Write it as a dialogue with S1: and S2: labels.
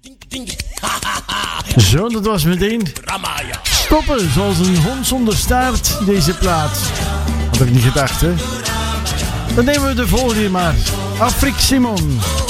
S1: Zo, dat was meteen stoppen zoals een hond zonder staart, deze plaat. Had ik niet gedacht, hè? Dan nemen we de volgende maar. Afrik Simon.